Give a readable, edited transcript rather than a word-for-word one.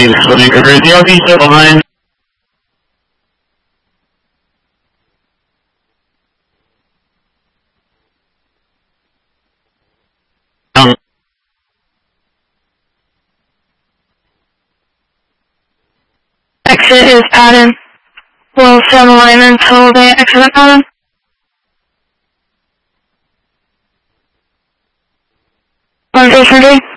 He's slipping over the RP line. Exit is Adam. Will some alignments hold the exit at Adam? One, 2, 3.